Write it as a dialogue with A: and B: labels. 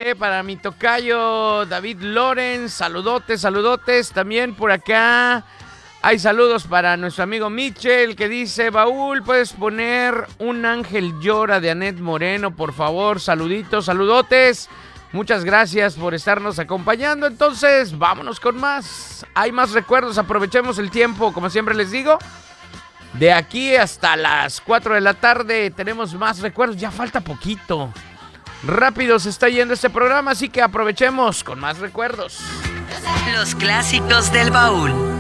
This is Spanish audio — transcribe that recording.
A: para mi tocayo David Lorenz, saludotes, saludotes. También por acá hay saludos para nuestro amigo Michel, que dice: Baúl, ¿puedes poner Un ángel llora de Anet Moreno, por favor? Saluditos, saludotes. Muchas gracias por estarnos acompañando. Entonces, vámonos con más. Hay más recuerdos, aprovechemos el tiempo, como siempre les digo. De aquí hasta las 4 de la tarde tenemos más recuerdos. Ya falta poquito. Rápido se está yendo este programa, así que aprovechemos con más recuerdos.
B: Los clásicos del baúl.